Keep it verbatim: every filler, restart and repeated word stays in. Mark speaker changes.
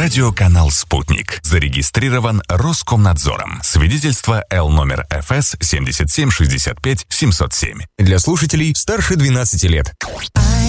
Speaker 1: Радиоканал «Спутник». Зарегистрирован Роскомнадзором. Свидетельство Л номер эф эс семьдесят семь шестьдесят пять семьсот семь.
Speaker 2: Для слушателей старше двенадцати лет.